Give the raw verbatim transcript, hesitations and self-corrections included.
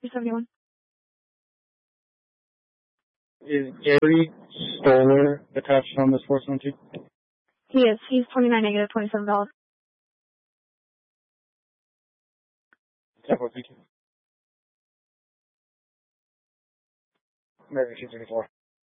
two seventy-one. Is Gary Stoller attached on this four seven two? He is. He's twenty-nine negative, twenty-seven valid. ten four, thank you. American two thirty-four.